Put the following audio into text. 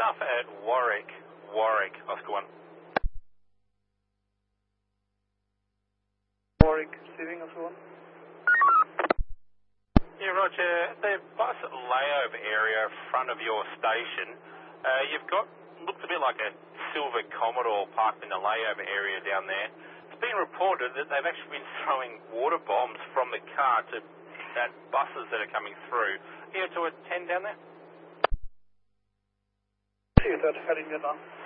stuff at Warwick, Oscar 1. Warwick, receiving Oscar 1. Yeah, Roger. The bus layover area in front of your station, you've got, looks a bit like a silver Commodore parked in the layover area down there. It's been reported that they've actually been throwing water bombs from the car to buses that are coming through. You to attend down there? See that heading in on.